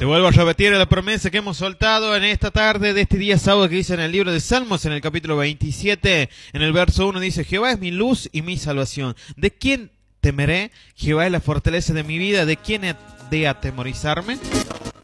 Te vuelvo a repetir la promesa que hemos soltado en esta tarde de este día sábado, que dice en el libro de Salmos, en el capítulo 27, en el verso 1, dice: Jehová es mi luz y mi salvación. ¿De quién temeré? Jehová es la fortaleza de mi vida. ¿De quién he de atemorizarme?